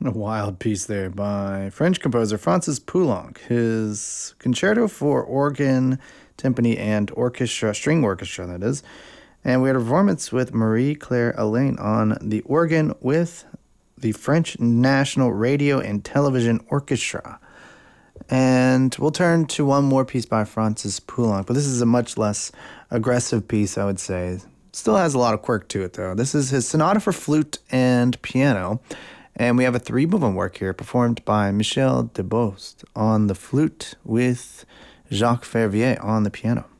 A wild piece there by French composer Francis Poulenc. His concerto for organ, timpani, and orchestra, string orchestra, that is. And we had a performance with Marie-Claire Alain on the organ with the French National Radio and Television Orchestra. And we'll turn to one more piece by Francis Poulenc, but this is a much less aggressive piece, I would say. Still has a lot of quirk to it, though. This is his Sonata for Flute and Piano, and we have a three-movement work here performed by Michel Debost on the flute with Jacques Fervier on the piano.